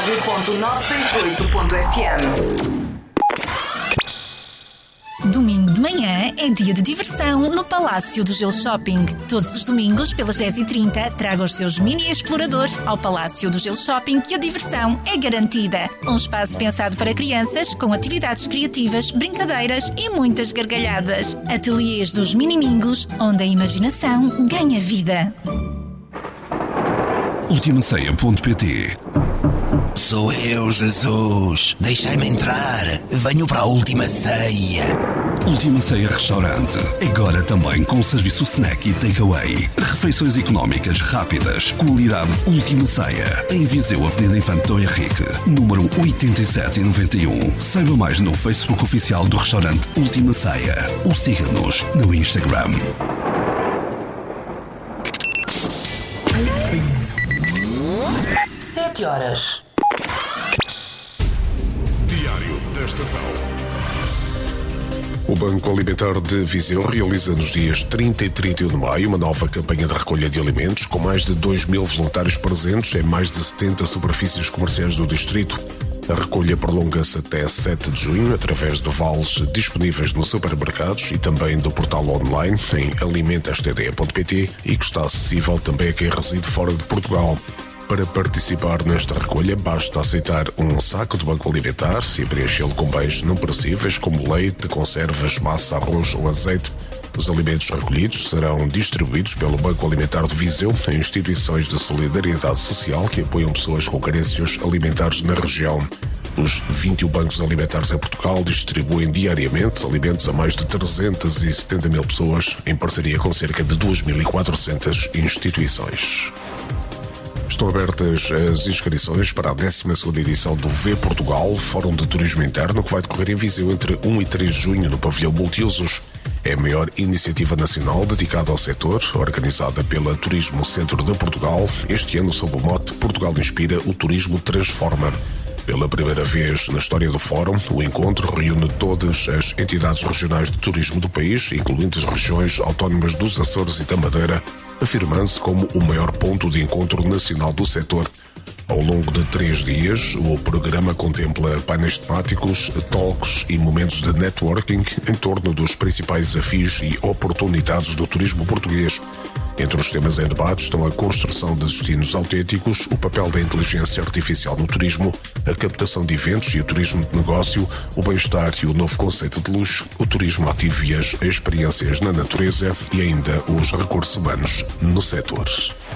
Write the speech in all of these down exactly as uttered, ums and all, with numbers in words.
ponto novecentos e sessenta e oito ponto F M. Domingo de manhã é dia de diversão no Palácio do Gelo Shopping. Todos os domingos, pelas dez e trinta, traga os seus mini exploradores ao Palácio do Gelo Shopping, que a diversão é garantida. Um espaço pensado para crianças, com atividades criativas, brincadeiras e muitas gargalhadas. Ateliês dos Minimingos, onde a imaginação ganha vida. Ultimaceia ponto pt. Sou eu, Jesus. Deixai-me entrar. Venho para a Última Ceia. Última Ceia Restaurante. Agora também com serviço snack e takeaway. Refeições económicas rápidas. Qualidade Última Ceia. Em Viseu, Avenida Infante Dom Henrique, número oitenta e sete e noventa e um. Saiba mais no Facebook oficial do restaurante Última Ceia. Ou siga-nos no Instagram. Sete horas. Diário da Estação. O Banco Alimentar de Viseu realiza nos dias trinta e trinta e um de maio uma nova campanha de recolha de alimentos com mais de dois mil voluntários presentes em mais de setenta superfícies comerciais do distrito. A recolha prolonga-se até sete de junho através de vales disponíveis nos supermercados e também do portal online em alimenta s t d ponto p t e que está acessível também a quem reside fora de Portugal. Para participar nesta recolha, basta aceitar um saco do Banco Alimentar e preenchê-lo com bens não perecíveis como leite, conservas, massa, arroz ou azeite. Os alimentos recolhidos serão distribuídos pelo Banco Alimentar de Viseu em instituições de solidariedade social que apoiam pessoas com carências alimentares na região. Os vinte e um bancos alimentares em Portugal distribuem diariamente alimentos a mais de trezentas e setenta mil pessoas, em parceria com cerca de duas mil e quatrocentas instituições. Estão abertas as inscrições para a décima segunda edição do V Portugal, Fórum de Turismo Interno, que vai decorrer em Viseu entre um e três de junho no pavilhão multiusos. É a maior iniciativa nacional dedicada ao setor, organizada pela Turismo Centro de Portugal, este ano sob o mote Portugal Inspira, o Turismo Transforma. Pela primeira vez na história do Fórum, o encontro reúne todas as entidades regionais de turismo do país, incluindo as regiões autónomas dos Açores e da Madeira, afirmando-se como o maior ponto de encontro nacional do setor. Ao longo de três dias, o programa contempla painéis temáticos, talks e momentos de networking em torno dos principais desafios e oportunidades do turismo português. Entre os temas em debate estão a construção de destinos autênticos, o papel da inteligência artificial no turismo, a captação de eventos e o turismo de negócio, o bem-estar e o novo conceito de luxo, o turismo ativo e as experiências na natureza e ainda os recursos humanos no setor.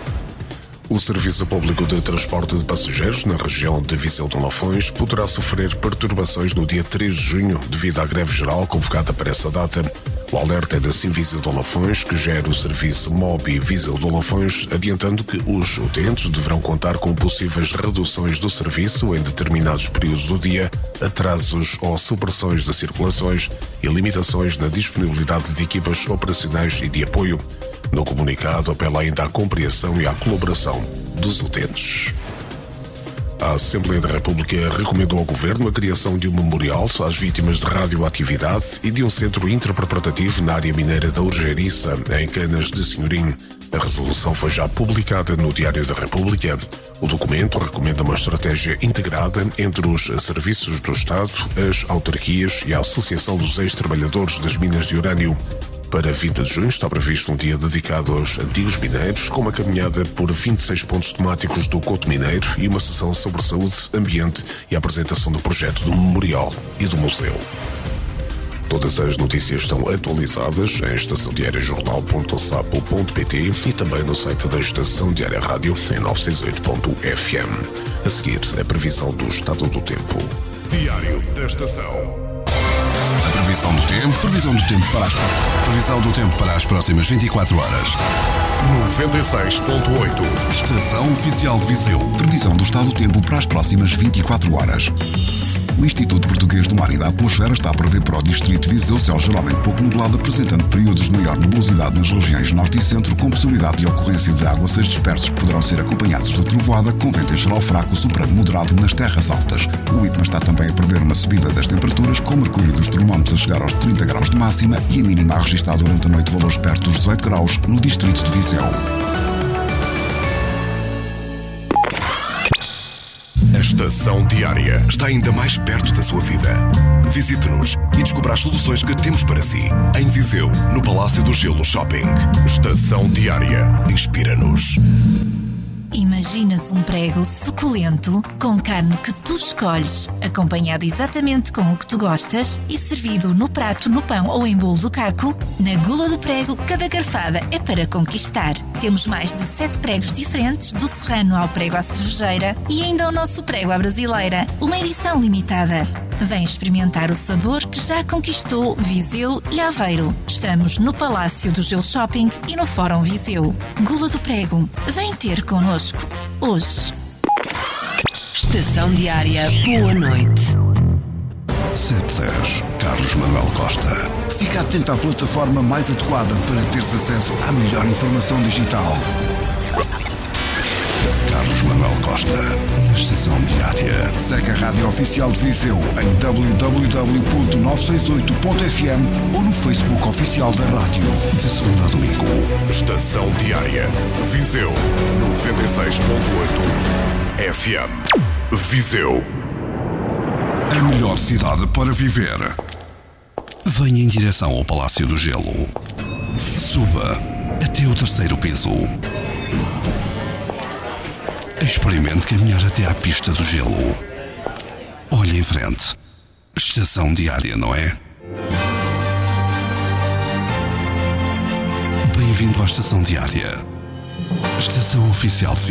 O Serviço Público de Transporte de Passageiros na região de Viseu de Lafões poderá sofrer perturbações no dia três de junho devido à greve geral convocada para essa data. O alerta é da Sinviseu de Lafões, que gera o serviço Mobi Viseu de Lafões, adiantando que os utentes deverão contar com possíveis reduções do serviço em determinados períodos do dia, atrasos ou supressões de circulações e limitações na disponibilidade de equipas operacionais e de apoio. No comunicado, apela ainda à compreensão e à colaboração dos utentes. A Assembleia da República recomendou ao Governo a criação de um memorial às vítimas de radioatividade e de um centro interpretativo na área mineira da Urgeriça, em Canas de Senhorim. A resolução foi já publicada no Diário da República. O documento recomenda uma estratégia integrada entre os serviços do Estado, as autarquias e a Associação dos Ex-Trabalhadores das Minas de Urânio. Para vinte de junho está previsto um dia dedicado aos antigos mineiros, com uma caminhada por vinte e seis pontos temáticos do Couto Mineiro e uma sessão sobre saúde, ambiente e a apresentação do projeto do memorial e do museu. Todas as notícias estão atualizadas em estação diária jornal ponto sapo ponto pt e também no site da Estação Diária Rádio em novecentos e oito ponto f m. A seguir, a previsão do estado do tempo. Diário da Estação. Previsão do tempo, previsão do tempo para as, previsão do tempo para as próximas vinte e quatro horas. noventa e seis ponto oito. Estação Oficial de Viseu. Previsão do estado do tempo para as próximas vinte e quatro horas. O Instituto Português do Mar e da Atmosfera está a prever para o Distrito de Viseu céu geralmente pouco nublado, apresentando períodos de maior nebulosidade nas regiões norte e centro, com possibilidade de ocorrência de aguaceiros dispersos que poderão ser acompanhados de trovoada, com vento em geral fraco, superando moderado nas terras altas. O IPMA está também a prever uma subida das temperaturas, com o mercúrio dos termómetros a chegar aos trinta graus de máxima e a mínima a registrar durante a noite valores perto dos dezoito graus no Distrito de Viseu. Esta Estação Diária está ainda mais perto da sua vida. Visite-nos e descubra as soluções que temos para si. Em Viseu, no Palácio do Gelo Shopping. Estação Diária. Inspira-nos. Imaginas um prego suculento com carne que tu escolhes, acompanhado exatamente com o que tu gostas e servido no prato, no pão ou em bolo do caco? Na Gula do Prego, cada garfada é para conquistar. Temos mais de sete pregos diferentes, do serrano ao prego à cervejeira e ainda o nosso prego à brasileira, uma edição limitada. Vem experimentar o sabor que já conquistou Viseu e Aveiro. Estamos no Palácio do Gelo Shopping e no Fórum Viseu. Gula do Prego, vem ter connosco hoje. Estação Diária, boa noite. sete dez, Carlos Manuel Costa. Fica atento à plataforma mais adequada para teres acesso à melhor informação digital. Carlos Manuel Costa, na Estação Diária. Segue a Rádio Oficial de Viseu em w w w ponto novecentos e sessenta e oito ponto f m ou no Facebook Oficial da Rádio. De segunda a domingo. Estação Diária. Viseu noventa e seis ponto oito F M. Viseu. A melhor cidade para viver. Venha em direção ao Palácio do Gelo. Suba até o terceiro piso. Experimente caminhar até à pista do gelo. Olhe em frente. Estação Diária, não é? Bem-vindo à Estação Diária. Estação Oficial de